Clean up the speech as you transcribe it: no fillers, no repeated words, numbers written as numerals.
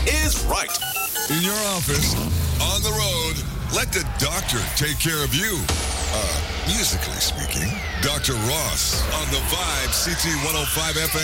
is right. In your office, on the road, let the doctor take care of you. Musically speaking, Dr. Ross on the Vibe CT 105 FM.